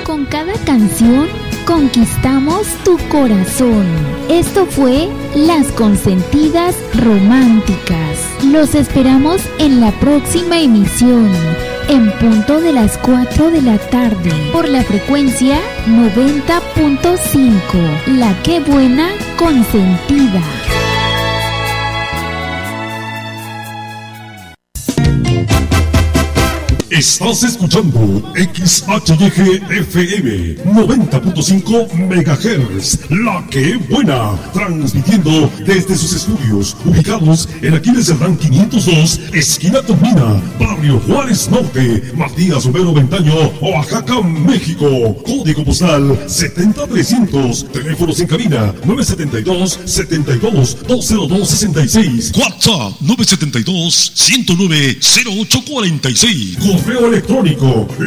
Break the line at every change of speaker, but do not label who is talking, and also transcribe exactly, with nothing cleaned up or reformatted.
Con cada canción conquistamos tu corazón. Esto fue Las Consentidas Románticas. Los esperamos en la próxima emisión, en punto de las cuatro de la tarde, por la frecuencia noventa punto cinco. La que buena consentida.
Estás escuchando X H Y G F M noventa punto cinco megahertz, La que buena, transmitiendo desde sus estudios ubicados en Aquiles Cerdán quinientos dos, esquina Tomina, Barrio Juárez Norte, Matías Romero Ventaño, Oaxaca, México. Código postal setenta trescientos. Teléfonos en cabina nueve siete dos, setenta y dos, dos cero dos sesenta y seis. WhatsApp nueve siete dos, ciento nueve, cero ocho cuarenta y seis. Correo electrónico